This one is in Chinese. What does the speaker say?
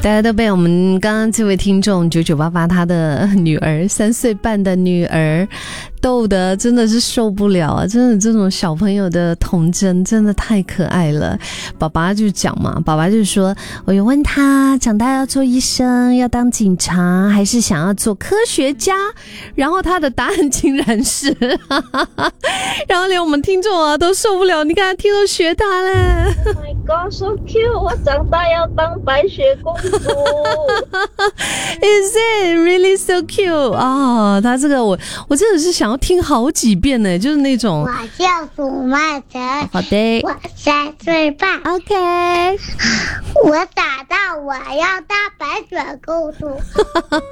大家都被我们刚刚这位听众9988他的女儿3岁半的女儿逗得真的是受不了啊！真的这种小朋友的童真真的太可爱了。爸爸就讲嘛，爸爸就说，我有问他长大要做医生，要当警察，还是想要做科学家，然后他的答案竟然是然后连我们听众啊都受不了，你看听都学他嘞。 Oh my god, so cute！ 我长大要当白雪公主。 Is it really so cute？ 哦，他这个我真的是想要听好几遍呢，就是那种。 我叫苏曼晨， 好的， 我3岁半。 OK， 我长大我要当白雪公主。